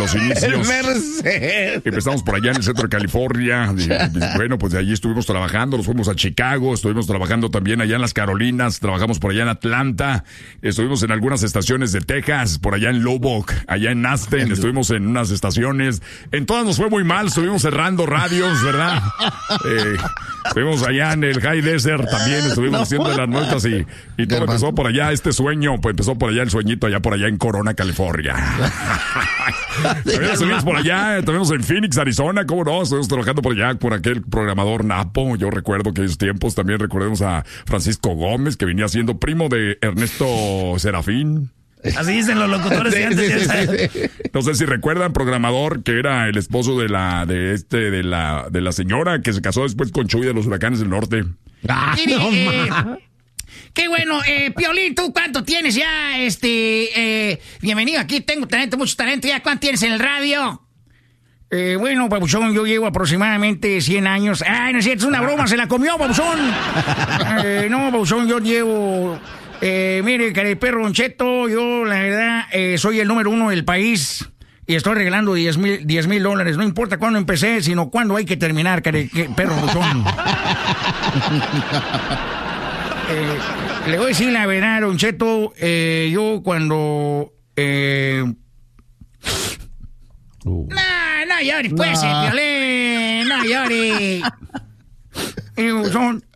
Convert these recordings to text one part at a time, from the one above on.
los inicios. Empezamos por allá en el centro de California. Bueno, pues de allí estuvimos trabajando, nos fuimos a Chicago, estuvimos trabajando también allá en las Carolinas, trabajamos por allá en Atlanta, estuvimos en algunas estaciones de Texas, por allá en Lubbock, allá en Aspen, estuvimos en unas estaciones. En todas nos fue muy mal, estuvimos cerrando radios, ¿verdad? Estuvimos allá en el High Desert también, estuvimos haciendo las nuestras y todo empezó por allá, este sueño, pues empezó por allá el sueñito, allá por allá en Corona, California. También estuvimos por allá, estuvimos en Phoenix, Arizona, ¿cómo no? Estuvimos trabajando por allá, por aquel programador Napo, yo recuerdo que esos tiempos, también recordemos a Francisco Gómez, que venía siendo primo de Ernesto Serafín. Así dicen los locutores de antes. Sí. No sé si recuerdan, programador, que era el esposo de la señora que se casó después con Chuy de los Huracanes del Norte. Qué bueno, Piolín, ¿tú cuánto tienes ya? Bienvenido, aquí tengo talento, mucho talento. ¿Ya cuánto tienes en el radio? Bueno, Pabuchón, yo llevo aproximadamente 100 años. Ay, no es cierto, es una broma, se la comió, Pabuchón. No, Pabuchón, yo llevo... mire, careperro Don Cheto, yo la verdad soy el número 1 del país y estoy regalando $10,000. No importa cuándo empecé, sino cuándo hay que terminar, careperro Buchón. Le voy a decir la verdad, Don Cheto, yo cuando... No llores, pues, Piolín, no llores. Buchón,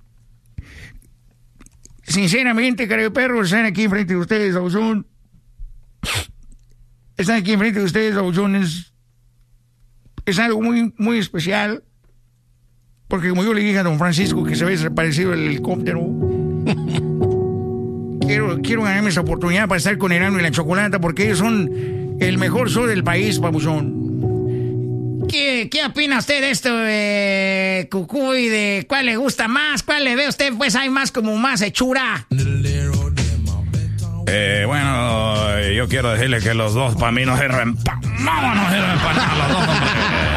sinceramente, careperro, están aquí enfrente de ustedes, Buchón. Están aquí enfrente de ustedes, Buchón, es algo muy, muy especial. Porque como yo le dije a don Francisco que se ve desaparecido el helicóptero, quiero ganarme esa oportunidad para estar con Erasmo y la Chocolata, porque ellos son el mejor show del país, Pabuchón. ¿Qué opina usted de esto, Cucuy? ¿De cuál le gusta más? ¿Cuál le ve usted? Pues hay más como más hechura. Bueno, yo quiero decirle que los dos para mí no sirven para nada, los dos, hombre.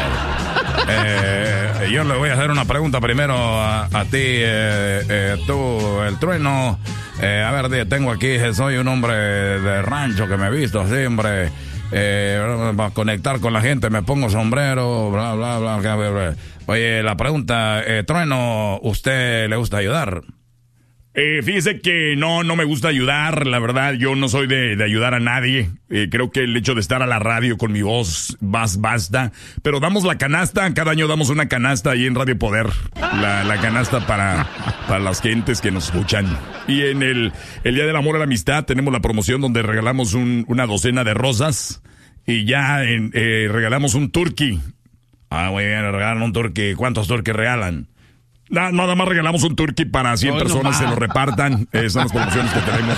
Yo le voy a hacer una pregunta primero a ti, tú, el Trueno. A ver, tengo aquí, soy un hombre de rancho que me he visto siempre. Para conectar con la gente me pongo sombrero, bla, bla, bla, bla, bla. Oye, la pregunta, Trueno, ¿usted le gusta ayudar? Fíjese que no me gusta ayudar, la verdad, yo no soy de ayudar a nadie. Creo que el hecho de estar a la radio con mi voz basta. Pero damos la canasta, cada año damos una canasta ahí en Radio Poder. La canasta para las gentes que nos escuchan. Y en el Día del Amor y la Amistad tenemos la promoción donde regalamos una docena de rosas. Y ya regalamos un turkey. Muy bien, regalan un turkey. ¿Cuántos turkeys regalan? Nada más regalamos un turkey para 100 personas, se lo repartan. Son las promociones que tenemos.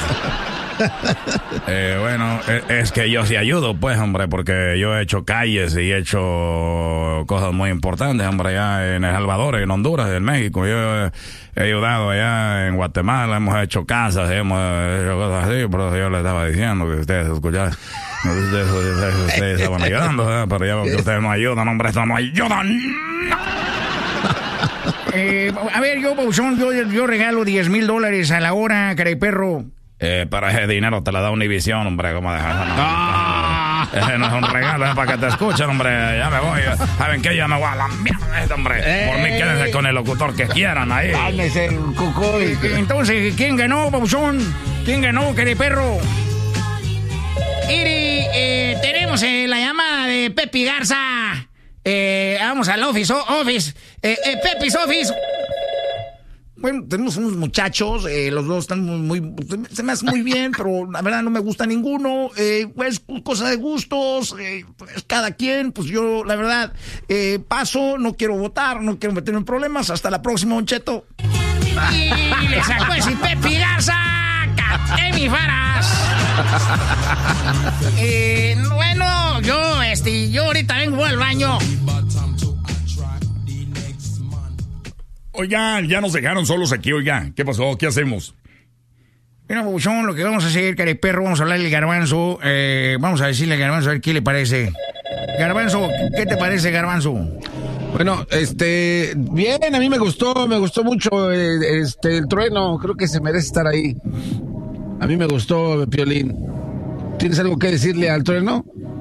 Bueno, es que yo sí ayudo, pues, hombre, porque yo he hecho calles y he hecho cosas muy importantes, hombre, allá en El Salvador, en Honduras, en México. Yo he ayudado allá en Guatemala, hemos hecho casas, hemos hecho cosas así, por eso yo les estaba diciendo que ustedes escuchaban. Ustedes estaban ayudando, pero ya que ustedes no ayudan, hombre, esto no ayudan. A ver, yo regalo $10,000 a la hora, careperro. Para ese dinero te la da Univisión, hombre, ¿cómo dejas? Ese no es un regalo, es para que te escuchen, hombre. Ya me voy. ¿Saben qué? Ya me voy a la mierda, hombre. Por mí quédense con el locutor que quieran ahí. Cálmese, Cucuy. Entonces, ¿quién ganó, Pabuchón? ¿Quién ganó, careperro? Iri, tenemos la llamada de Pepi Garza. Vamos al office. Pepi's office. Bueno, tenemos unos muchachos, los dos están se me hacen muy bien, pero la verdad no me gusta ninguno. Pues cosa de gustos, pues cada quien, pues yo la verdad paso, no quiero votar, no quiero meterme en problemas. Hasta la próxima, Don Cheto. Y le sacó ese Pepi Garza, Emi Faras. Bueno, yo ahorita vengo al baño. Oiga, ya nos dejaron solos aquí, oiga. ¿Qué pasó? ¿Qué hacemos? Bueno, Pabuchón, lo que vamos a hacer, careperro, vamos a hablarle al Garbanzo. Vamos a decirle al Garbanzo a ver qué le parece. Garbanzo, ¿qué te parece, Garbanzo? Bueno, bien, a mí me gustó mucho el Trueno. Creo que se merece estar ahí. A mí me gustó, Piolín. ¿Tienes algo que decirle al Trueno?